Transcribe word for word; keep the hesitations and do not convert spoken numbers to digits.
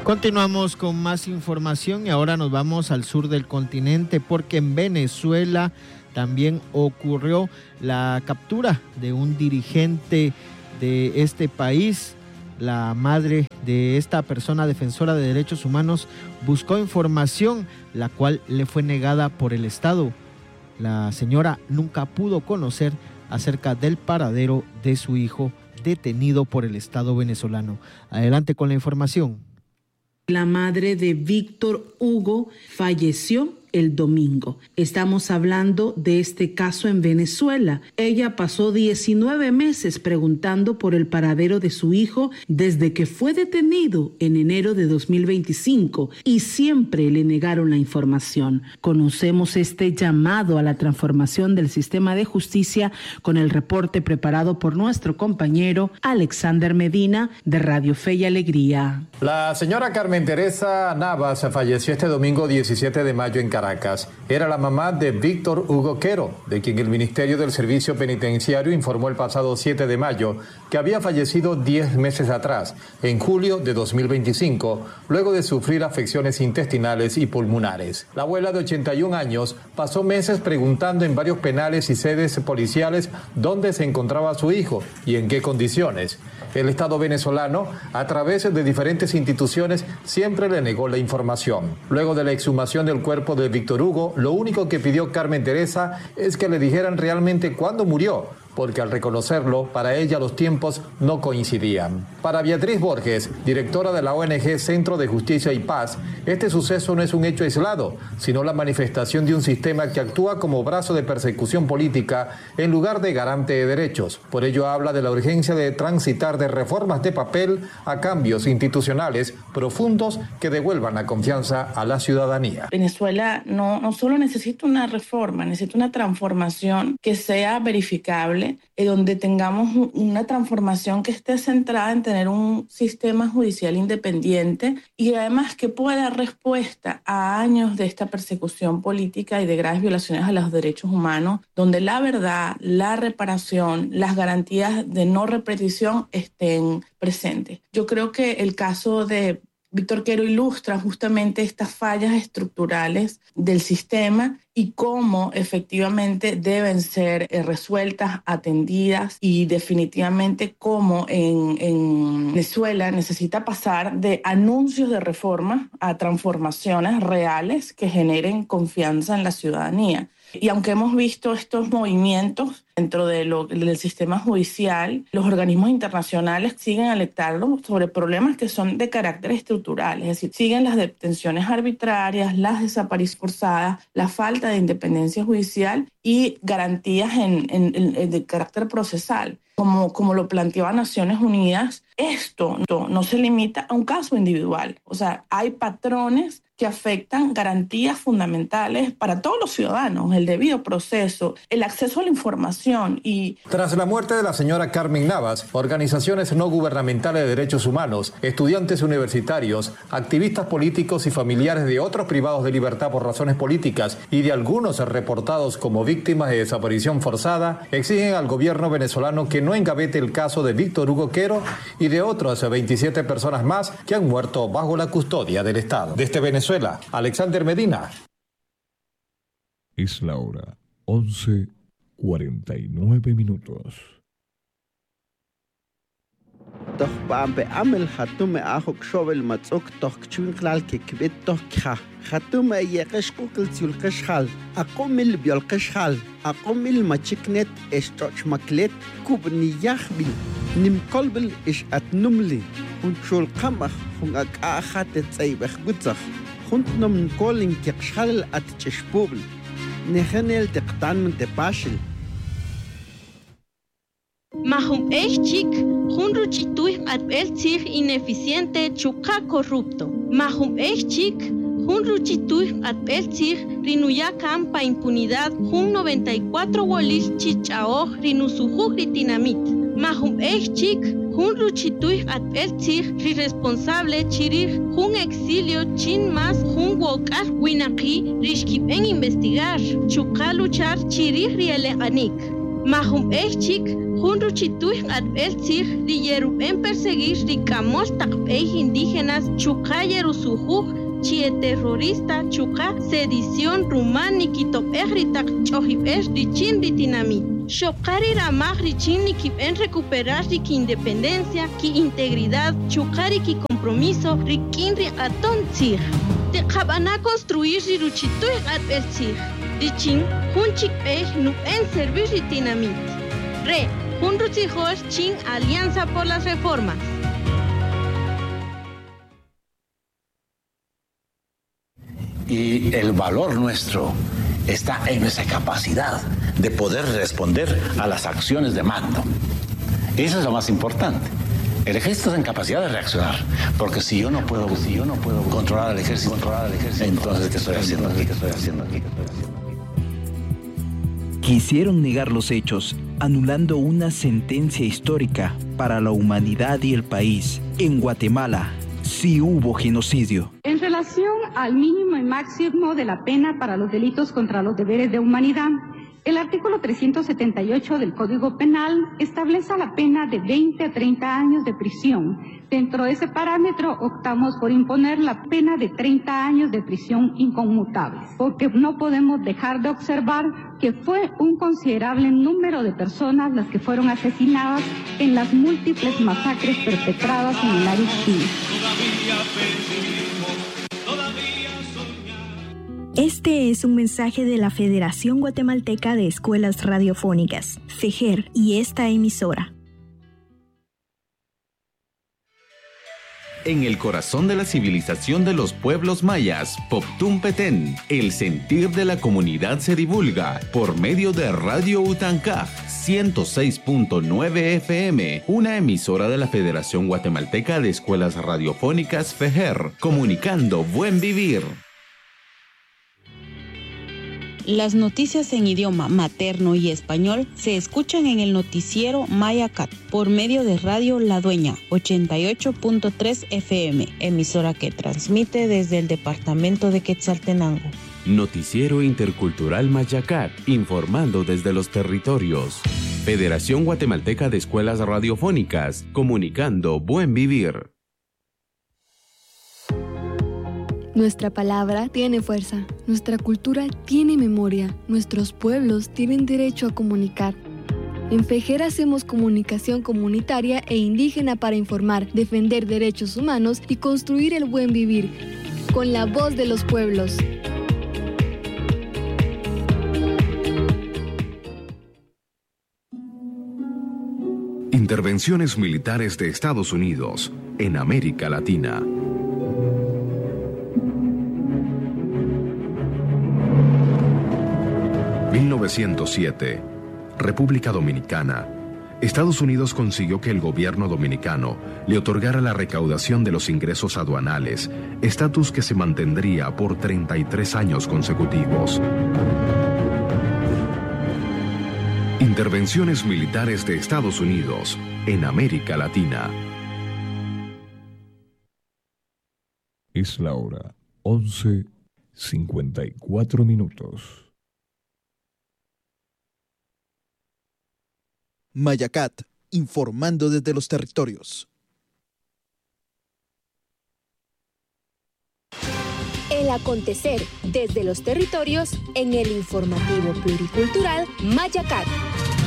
Continuamos con más información y ahora nos vamos al sur del continente porque en Venezuela también ocurrió la captura de un dirigente de este país. La madre de esta persona defensora de derechos humanos buscó información, la cual le fue negada por el Estado. La señora nunca pudo conocer acerca del paradero de su hijo detenido por el Estado venezolano. Adelante con la información. La madre de Víctor Hugo falleció el domingo. Estamos hablando de este caso en Venezuela. Ella pasó diecinueve meses preguntando por el paradero de su hijo desde que fue detenido en enero de dos mil veinticinco y siempre le negaron la información. Conocemos este llamado a la transformación del sistema de justicia con el reporte preparado por nuestro compañero Alexander Medina de Radio Fe y Alegría. La señora Carmen Teresa Navas falleció este domingo diecisiete de mayo en Caracas. Era la mamá de Víctor Hugo Quero, de quien el Ministerio del Servicio Penitenciario informó el pasado siete de mayo que había fallecido diez meses atrás, en julio de dos mil veinticinco, luego de sufrir afecciones intestinales y pulmonares. La abuela de ochenta y un años pasó meses preguntando en varios penales y sedes policiales dónde se encontraba su hijo y en qué condiciones. El Estado venezolano, a través de diferentes instituciones, siempre le negó la información. Luego de la exhumación del cuerpo de Víctor Hugo, lo único que pidió Carmen Teresa es que le dijeran realmente cuándo murió, porque al reconocerlo, para ella los tiempos no coincidían. Para Beatriz Borges, directora de la O N G Centro de Justicia y Paz, este suceso no es un hecho aislado, sino la manifestación de un sistema que actúa como brazo de persecución política en lugar de garante de derechos. Por ello habla de la urgencia de transitar de reformas de papel a cambios institucionales profundos que devuelvan la confianza a la ciudadanía. Venezuela no, no solo necesita una reforma, necesita una transformación que sea verificable, eh, donde tengamos una transformación que esté centrada en tener un sistema judicial independiente y además que pueda dar respuesta a años de esta persecución política y de graves violaciones a los derechos humanos, donde la verdad, la reparación, las garantías de no repetición estén presentes. Yo creo que el caso de Víctor Quero ilustra justamente estas fallas estructurales del sistema y cómo efectivamente deben ser eh, resueltas, atendidas y definitivamente cómo en, en Venezuela necesita pasar de anuncios de reforma a transformaciones reales que generen confianza en la ciudadanía. Y aunque hemos visto estos movimientos dentro de lo, del sistema judicial, los organismos internacionales siguen alertando sobre problemas que son de carácter estructural, es decir, siguen las detenciones arbitrarias, las desapariciones forzadas, la falta de independencia judicial y garantías en, en, en, de carácter procesal. Como, como lo planteaba Naciones Unidas, esto no, no se limita a un caso individual. O sea, hay patrones que afectan garantías fundamentales para todos los ciudadanos, el debido proceso, el acceso a la información y... Tras la muerte de la señora Carmen Navas, organizaciones no gubernamentales de derechos humanos, estudiantes universitarios, activistas políticos y familiares de otros privados de libertad por razones políticas y de algunos reportados como víctimas de desaparición forzada, exigen al gobierno venezolano que no engavete el caso de Víctor Hugo Quero y de otras veintisiete personas más que han muerto bajo la custodia del Estado. Desde Venezuela, Alexander Medina. Es la hora once cuarenta y nueve minutos. Doch bambe amel hatume ahok shovel matzok toch chunklal ke kbet toch kha hatume yeqesh kukl tul qeshal aqomil biol qeshal aqomil machiknet estoch maklet kubni yakhbi nim kolbel ish atnumli und shul qamach hung ak akhat tsaybakh gutzakh hunt nom kolin keshal at cheshpubl nehenel teqtan min tepashil Mahum Echik, Hunruchituy at Elzig ineficiente Chuka corrupto. Mahum Echik, Hunruchituy at Elzig Rinuyakam pa impunidad Hun noventa y cuatro Wallis Chichao Rinusuhu Ritinamit. Mahum Echik, Hunruchituy at Elzig irresponsable Chirir Hun exilio Chin más Hun Wokar Winaki Rishkip en investigar Chuka luchar Chirir Riele Anik. Mahum Echik, Junru chituj at el tzir ri yeru en perseguir ri kamol takpej indígenas chuka yeru sujuj chie terrorista chuka sedición rumani kitop ejritak chohib es richin ritinami. Shokari ramaj richin ni kip en recuperar ri ki independencia, ki integridad, chukari ki compromiso, rikin ri aton tzir. Te kabana construir ri ruchituj at el tzir. Richin junchik pej nu en servir ritinamit. Re, junru tzijos chin Alianza por las Reformas. Y el valor nuestro está en nuestra capacidad de poder responder a las acciones de mando. Eso es lo más importante. El ejército está en capacidad de reaccionar, porque si yo no puedo, si yo no puedo controlar al ejército, controlar al ejército, entonces ¿qué estoy haciendo aquí? ¿Qué estoy haciendo aquí? ¿Qué estoy haciendo aquí? Quisieron negar los hechos, anulando una sentencia histórica para la humanidad y el país. En Guatemala sí hubo genocidio. En relación al mínimo y máximo de la pena para los delitos contra los deberes de humanidad, el artículo trescientos setenta y ocho del Código Penal establece la pena de veinte a treinta años de prisión. Dentro de ese parámetro optamos por imponer la pena de treinta años de prisión inconmutable, porque no podemos dejar de observar que fue un considerable número de personas las que fueron asesinadas en las múltiples masacres perpetradas en el área civil. Este es un mensaje de la Federación Guatemalteca de Escuelas Radiofónicas, FEJER, y esta emisora. En el corazón de la civilización de los pueblos mayas, Poptún Petén, el sentir de la comunidad se divulga por medio de Radio Utancaj ciento seis punto nueve F M, una emisora de la Federación Guatemalteca de Escuelas Radiofónicas FEJER, comunicando buen vivir. Las noticias en idioma materno y español se escuchan en el noticiero Mayacat por medio de Radio La Dueña ochenta y ocho punto tres F M, emisora que transmite desde el departamento de Quetzaltenango. Noticiero Intercultural Mayacat, informando desde los territorios. Federación Guatemalteca de Escuelas Radiofónicas, comunicando buen vivir. Nuestra palabra tiene fuerza, nuestra cultura tiene memoria, nuestros pueblos tienen derecho a comunicar. En FEJER hacemos comunicación comunitaria e indígena para informar, defender derechos humanos y construir el buen vivir, con la voz de los pueblos. Intervenciones militares de Estados Unidos en América Latina. mil novecientos siete, República Dominicana. Estados Unidos consiguió que el gobierno dominicano le otorgara la recaudación de los ingresos aduanales, estatus que se mantendría por treinta y tres años consecutivos. Intervenciones militares de Estados Unidos en América Latina. Es la hora once cincuenta y cuatro minutos. Mayacat, informando desde los territorios. El acontecer desde los territorios en el informativo pluricultural Mayacat.